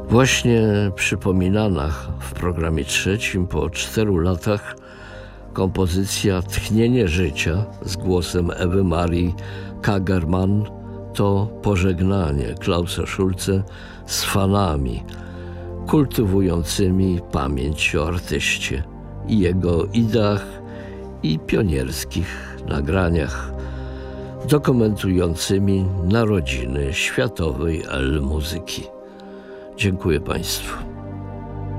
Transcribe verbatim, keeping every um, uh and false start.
Właśnie przypominana w programie trzecim po czteru latach kompozycja Tchnienie życia z głosem Ewy Marii Kagerman to pożegnanie Klausa Schulze z fanami kultywującymi pamięć o artyście i jego ideach i pionierskich nagraniach dokumentującymi narodziny światowej el muzyki. Dziękuję Państwu.